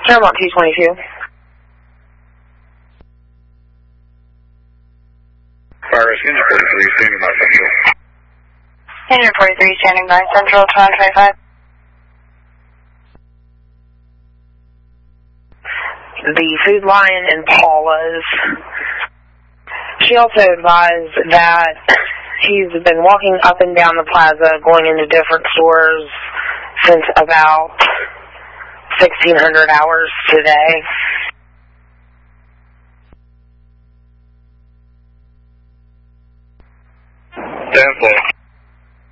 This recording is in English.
Paramount 222. Fire Rescue Engine 43, standing by Central. Engine 43, standing by Central, 225. The Food Lion and Paula's. She also advised that he's been walking up and down the plaza, going into different stores since about 1600 hours today.